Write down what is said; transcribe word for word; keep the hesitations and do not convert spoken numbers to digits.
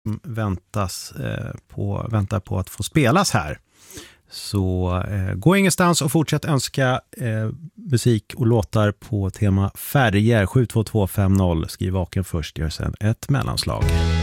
väntas eh, på, väntar på att få spelas här. Så eh, gå ingenstans och fortsätt önska eh, musik och låtar på tema färger. Sju två två fem noll. Skriv vaken först, gör sen ett mellanslag.